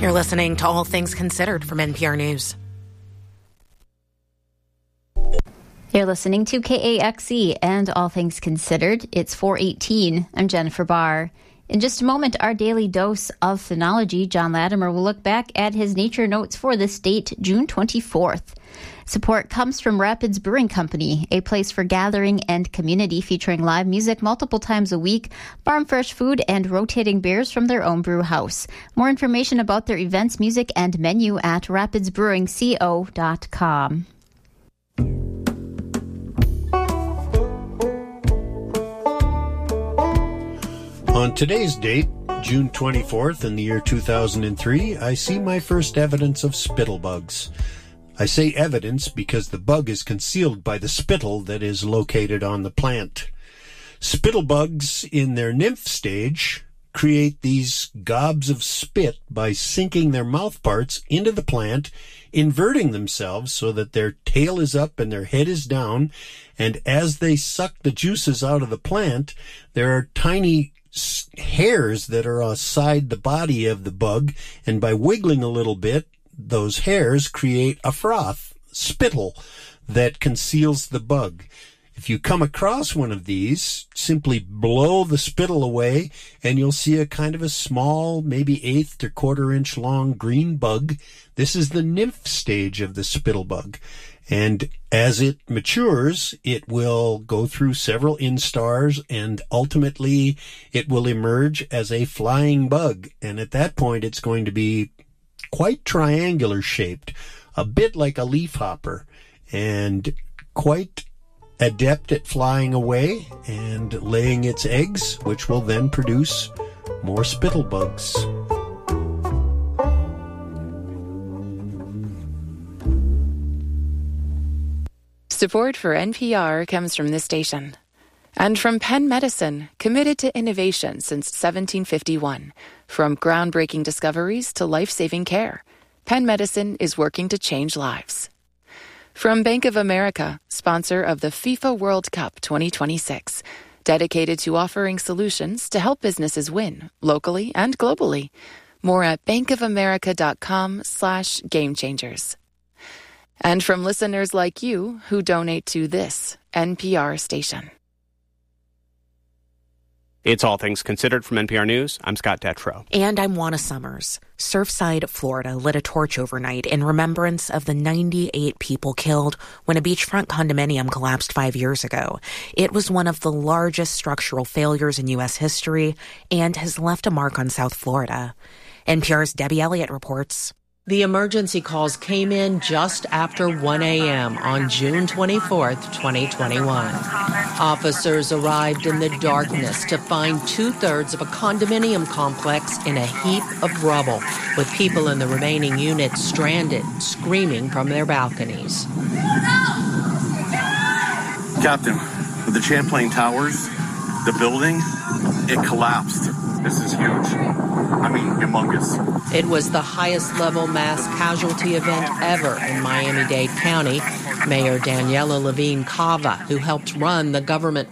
You're listening to All Things Considered from NPR News. You're listening to KAXE and All Things Considered. It's 4:18. I'm Jennifer Barr. In just a moment, our daily dose of phenology. John Latimer will look back at his nature notes for this date, June 24th. Support comes from Rapids Brewing Company, a place for gathering and community featuring live music multiple times a week, farm fresh food, and rotating beers from their own brew house. More information about their events, music, and menu at rapidsbrewingco.com. On today's date, June 24th in the year 2003, I see my first evidence of spittlebugs. I say evidence because the bug is concealed by the spittle that is located on the plant. Spittlebugs in their nymph stage create these gobs of spit by sinking their mouth parts into the plant, inverting themselves so that their tail is up and their head is down, and as they suck the juices out of the plant, there are tiny hairs that are outside the body of the bug, and by wiggling a little bit, those hairs create a froth, spittle, that conceals the bug. If you come across one of these, simply blow the spittle away, and you'll see a kind of a small, maybe 1/8 to 1/4 inch long green bug. This is the nymph stage of the spittlebug. And as it matures, it will go through several instars, and ultimately it will emerge as a flying bug. And at that point, it's going to be quite triangular shaped, a bit like a leafhopper, and quite adept at flying away and laying its eggs, which will then produce more spittlebugs. Support for NPR comes from this station and from Penn Medicine, committed to innovation since 1751. From groundbreaking discoveries to life-saving care, Penn Medicine is working to change lives. From Bank of America, sponsor of the FIFA World Cup 2026, dedicated to offering solutions to help businesses win locally and globally. More at bankofamerica.com/gamechangers. And from listeners like you who donate to this NPR station. It's All Things Considered from NPR News. I'm Scott Detrow. And I'm Juana Summers. Surfside, Florida lit a torch overnight in remembrance of the 98 people killed when a beachfront condominium collapsed 5 years ago. It was one of the largest structural failures in U.S. history and has left a mark on South Florida. NPR's Debbie Elliott reports. The emergency calls came in just after 1 a.m. on June 24th, 2021. Officers arrived in the darkness to find 2/3 of a condominium complex in a heap of rubble, with people in the remaining units stranded, screaming from their balconies. Captain, with the Champlain Towers, the building, it collapsed. This is huge. I mean, humongous. It was the highest level mass casualty event ever in Miami-Dade County. Mayor Daniela Levine Cava, who helped run the government